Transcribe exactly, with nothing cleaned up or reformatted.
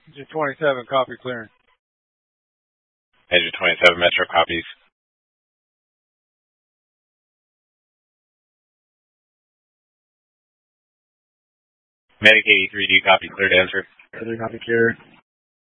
Engine twenty-seven, copy clearing. Engine twenty-seven, Metro copies. Medic eighty-three, do you copy? Clear to enter. Clear, copy, clear.